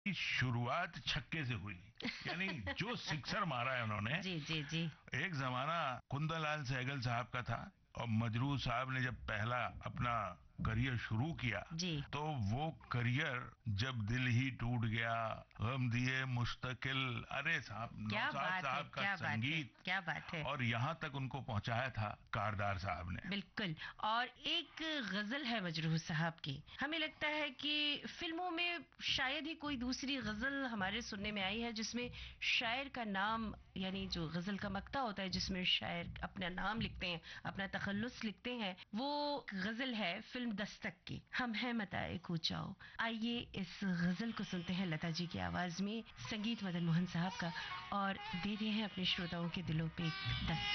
की शुरुआत छक्के से हुई। यानी जो सिक्सर मारा है उन्होंने। जी जी जी। एक जमाना कुंदनलाल सहगल साहब का था, और मजरूह साहब ने जब पहला अपना करियर शुरू किया, जी। तो वो करियर जब दिल ही टूट गया, गम दिए मुस्तकिल, अरे साहब क्या नौशाद बात है, साहब का क्या बात है, संगीत, क्या बात है। और यहाँ तक उनको पहुंचाया था कारदार साहब ने। बिल्कुल। और एक गजल है मजरूह साहब की, हमें लगता है कि फिल्मों में शायद ही कोई दूसरी गजल हमारे सुनने में आई है जिसमें शायर का नाम, यानी जो गजल का मक्ता होता है जिसमें शायर अपना नाम लिखते हैं, अपना तखल्लुस लिखते हैं, वो गजल है फिल्म दस्तक की, हम हैं मताए कूचाओ। आइए इस गजल को सुनते हैं लता जी की आवाज में, संगीत मदन मोहन साहब का, और दे रहे हैं अपने श्रोताओं के दिलों पे एक दस्तक।